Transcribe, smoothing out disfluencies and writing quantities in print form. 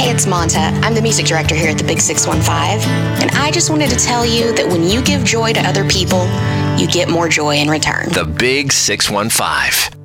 Hey, it's Monta. I'm the music director here at the Big 615, and I just wanted to tell you that when you give joy to other people, you get more joy in return. The Big 615.